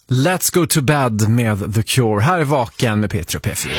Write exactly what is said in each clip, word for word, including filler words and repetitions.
Let's go to bed med The Cure. Här är Vaken med Peter och P fyra.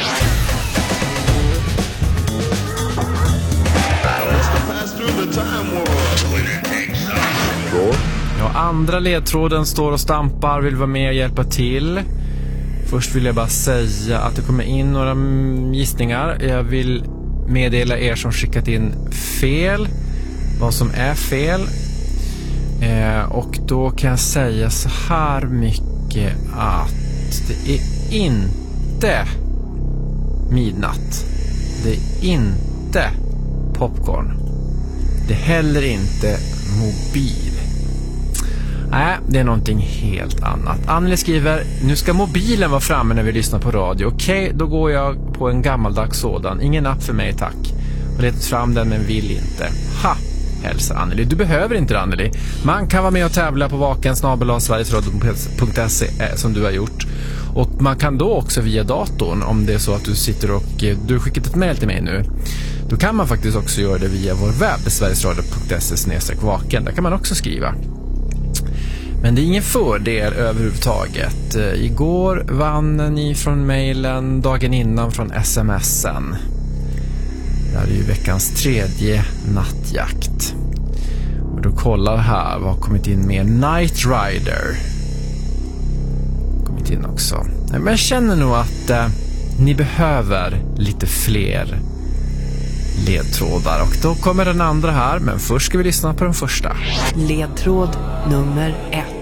Ja, andra ledtråden står och stampar, vill vara med och hjälpa till. Först vill jag bara säga att det kommer in några gissningar. Jag vill meddela er som skickat in fel vad som är fel. Eh, och då kan jag säga så här mycket att det är inte midnatt. Det är inte popcorn. Det är heller inte mobil. Nej, det är någonting helt annat. Anneli skriver, nu ska mobilen vara framme när vi lyssnar på radio. Okej, då går jag på en gammaldags sådan. Ingen app för mig, tack. Och letat fram den men vill inte. Ha, hälsar Anneli. Du behöver inte det, Anneli. Man kan vara med och tävla på vaken snabel-a sverigesradio punkt se som du har gjort. Och man kan då också via datorn, om det är så att du sitter och du har skickat ett mejl till mig nu, då kan man faktiskt också göra det via vår webb sverigesradio punkt se snedstreck vaken. Där kan man också skriva. Men det är ingen fördel överhuvudtaget. Igår vann ni från mejlen, dagen innan från smsen. Det här är ju veckans tredje nattjakt. Och då kollar här, vad har kommit in med? Night Rider kommit in också. Men jag känner nog att eh, ni behöver lite fler ledtrådar. Och då kommer den andra här, men först ska vi lyssna på den första. Ledtråd nummer ett.